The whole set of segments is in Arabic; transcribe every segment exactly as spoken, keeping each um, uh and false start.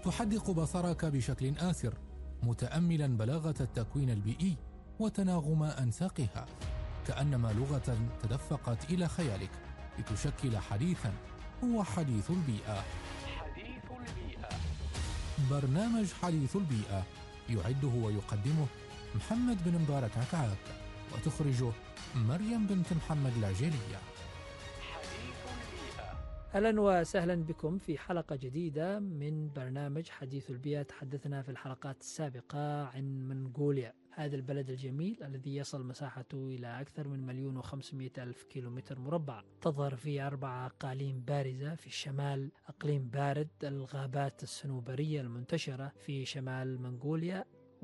تحدق بصرك بشكل آسر، متأملا بلاغة التكوين البيئي وتناغم أنساقها، كأنما لغة تدفقت إلى خيالك لتشكل حديثا هو حديث البيئة. حديث البيئة، برنامج حديث البيئة يعده ويقدمه محمد بن مبارك عكعاك، وتخرجه مريم بنت محمد العجيلية. حديث البيئة. أهلا وسهلا بكم في حلقة جديدة من برنامج حديث البيئة. تحدثنا في الحلقات السابقة عن منغوليا، هذا البلد الجميل الذي يصل مساحته إلى أكثر من مليون وخمسمائة ألف كيلومتر مربع. تظهر فيه أربع أقاليم بارزة. في الشمال أقليم بارد، الغابات الصنوبرية المنتشرة في شمال منغوليا،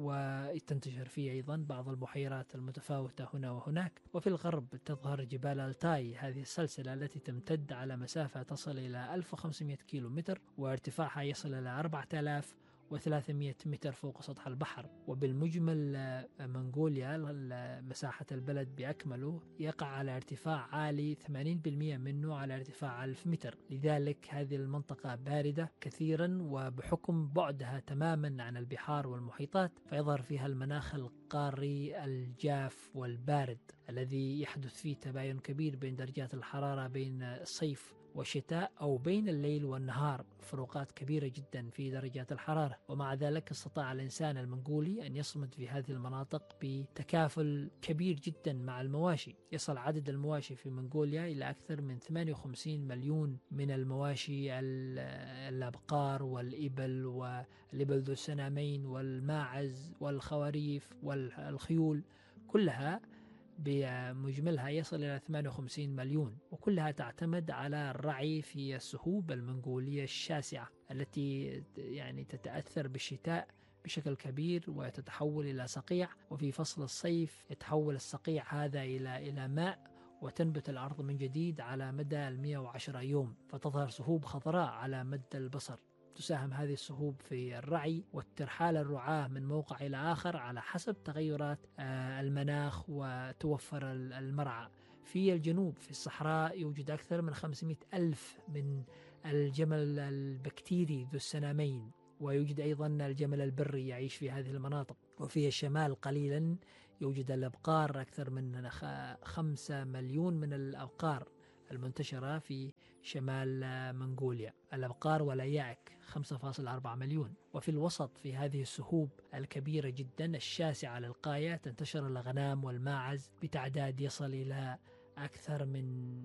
وتنتشر فيه أيضا بعض البحيرات المتفاوتة هنا وهناك. وفي الغرب تظهر جبال التاي، هذه السلسلة التي تمتد على مسافة تصل إلى ألف وخمسمائة كيلومتر، وارتفاعها يصل إلى أربعة آلاف وثلاثمائة متر فوق سطح البحر. وبالمجمل منغوليا مساحة البلد بأكمله يقع على ارتفاع عالي، ثمانين بالمئة منه على ارتفاع ألف متر. لذلك هذه المنطقة باردة كثيرا، وبحكم بعدها تماما عن البحار والمحيطات فيظهر فيها المناخ القاري الجاف والبارد الذي يحدث فيه تباين كبير بين درجات الحرارة بين الصيف والشتاء، أو بين الليل والنهار، فروقات كبيرة جدا في درجات الحرارة. ومع ذلك استطاع الإنسان المنغولي أن يصمد في هذه المناطق بتكافل كبير جدا مع المواشي. يصل عدد المواشي في منغوليا إلى أكثر من ثمانية وخمسين مليون من المواشي، الأبقار والإبل والإبل ذو السنامين والماعز والخواريف والخيول، كلها بمجملها يصل إلى ثمانية وخمسين مليون، وكلها تعتمد على الرعي في السهوب المنغولية الشاسعة التي يعني تتأثر بالشتاء بشكل كبير وتتحول إلى صقيع، وفي فصل الصيف يتحول الصقيع هذا إلى إلى ماء، وتنبت الأرض من جديد على مدى مئة وعشرة يوم، فتظهر سهوب خضراء على مد البصر. تساهم هذه السهوب في الرعي والترحال الرعاة من موقع إلى آخر على حسب تغيرات المناخ، وتوفر المرعى. في الجنوب في الصحراء يوجد أكثر من خمسمائة ألف من الجمل البكتيري ذو السنامين، ويوجد أيضا الجمل البري يعيش في هذه المناطق. وفي الشمال قليلا يوجد الأبقار، أكثر من خمسة مليون من الأبقار المنتشرة في شمال منغوليا، الأبقار والأيائك خمسة فاصلة أربعة مليون. وفي الوسط في هذه السهوب الكبيرة جدا الشاسعة للغاية تنتشر الأغنام والماعز بتعداد يصل إلى أكثر من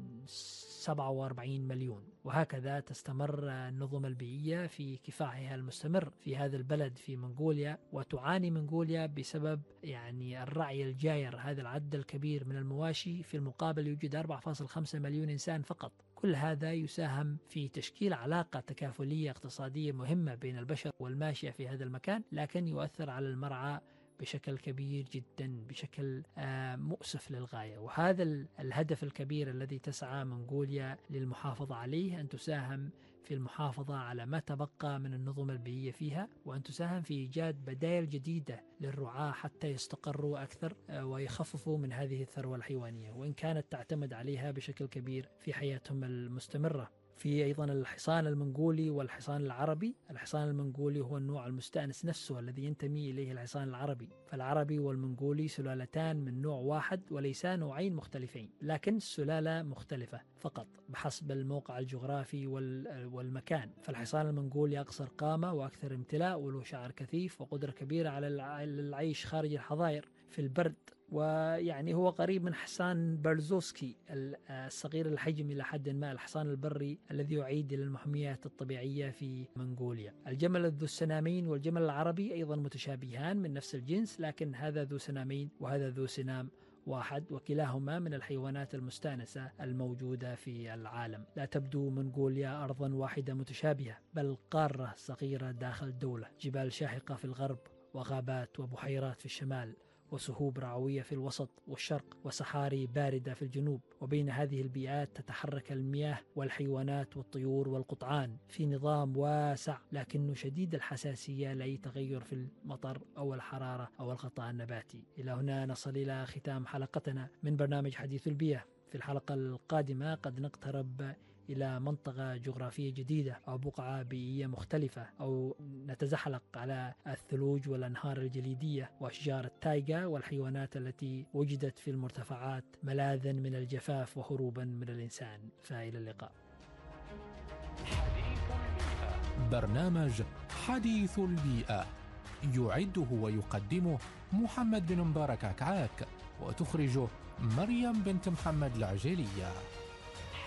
سبعة وأربعين مليون. وهكذا تستمر النظم البيئية في كفاحها المستمر في هذا البلد في منغوليا. وتعاني منغوليا بسبب يعني الرعي الجائر، هذا العدد الكبير من المواشي، في المقابل يوجد أربعة فاصلة خمسة مليون إنسان فقط. كل هذا يساهم في تشكيل علاقة تكافلية اقتصادية مهمة بين البشر والماشية في هذا المكان، لكن يؤثر على المرعى بشكل كبير جدا، بشكل مؤسف للغاية. وهذا الهدف الكبير الذي تسعى منغوليا للمحافظة عليه، أن تساهم في المحافظة على ما تبقى من النظم البيئية فيها، وأن تساهم في إيجاد بدائل جديدة للرعاة حتى يستقروا أكثر ويخففوا من هذه الثروة الحيوانية، وإن كانت تعتمد عليها بشكل كبير في حياتهم المستمرة. في أيضا الحصان المنغولي والحصان العربي. الحصان المنغولي هو النوع المستأنس نفسه الذي ينتمي إليه الحصان العربي، فالعربي والمنغولي سلالتان من نوع واحد وليسا نوعين مختلفين، لكن السلالة مختلفة فقط بحسب الموقع الجغرافي والمكان. فالحصان المنغولي أقصر قامة وأكثر امتلاء، وله شعر كثيف وقدرة كبيرة على العيش خارج الحظائر في البرد، ويعني هو قريب من حصان برزوفسكي الصغير الحجم إلى حد ما، الحصان البري الذي يعيد إلى المحميات الطبيعية في منغوليا. الجمل ذو السنامين والجمل العربي أيضا متشابهان من نفس الجنس، لكن هذا ذو سنامين وهذا ذو سنام واحد، وكلاهما من الحيوانات المستأنسة الموجودة في العالم. لا تبدو منغوليا أرضا واحدة متشابهة، بل قارة صغيرة داخل دولة، جبال شاهقة في الغرب، وغابات وبحيرات في الشمال، وسهوب رعوية في الوسط والشرق، وصحاري باردة في الجنوب. وبين هذه البيئات تتحرك المياه والحيوانات والطيور والقطعان في نظام واسع، لكنه شديد الحساسية لأي تغير في المطر أو الحرارة أو الغطاء النباتي. إلى هنا نصل إلى ختام حلقتنا من برنامج حديث البيئة. في الحلقة القادمة قد نقترب إلى منطقة جغرافية جديدة أو بقعة بيئية مختلفة، أو نتزحلق على الثلوج والأنهار الجليدية وأشجار التايغا والحيوانات التي وجدت في المرتفعات ملاذا من الجفاف وهروبا من الإنسان. فإلى اللقاء. حديث البيئة. برنامج حديث البيئة يعده ويقدمه محمد بن مبارك عكعاك، وتخرجه مريم بنت محمد العجيلية.